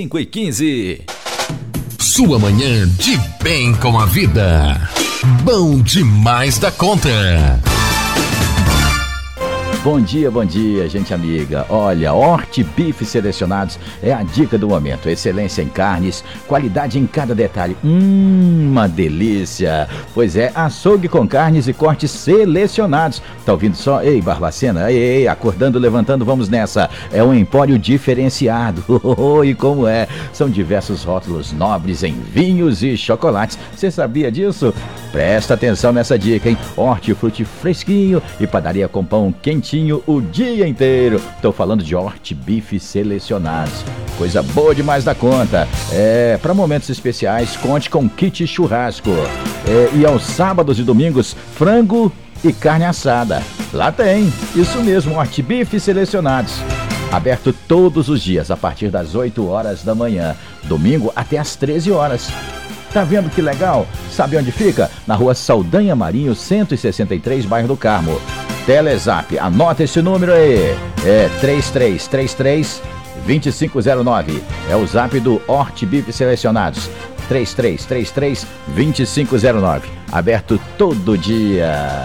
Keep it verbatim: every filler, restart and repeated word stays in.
cinco e quinze. Sua manhã de bem com a vida. Bom demais da conta. Bom dia, bom dia, gente amiga. Olha, Hortibifes Selecionados é a dica do momento. Excelência em carnes, qualidade em cada detalhe. Hum, uma delícia. Pois é, açougue com carnes e cortes selecionados. Tá ouvindo só? Ei, Barbacena, ei, ei, acordando, levantando, vamos nessa. É um empório diferenciado. E como é? São diversos rótulos nobres em vinhos e chocolates. Você sabia disso? Presta atenção nessa dica, hein? Hortifruti fresquinho e padaria com pão quentinho o dia inteiro. Tô falando de Hortibifes Selecionados. Coisa boa demais da conta. É, para momentos especiais, conte com kit churrasco. É, e aos sábados e domingos, frango e carne assada. Lá tem, isso mesmo, Hortibifes Selecionados. Aberto todos os dias a partir das oito horas da manhã. Domingo até às treze horas. Tá vendo que legal? Sabe onde fica? Na rua Saldanha Marinho, cento e sessenta e três, bairro do Carmo. Telezap, anota esse número aí. É três três três três, dois cinco zero nove. É o zap do Hortibifes Selecionados. três três três três, dois cinco zero nove. Aberto todo dia.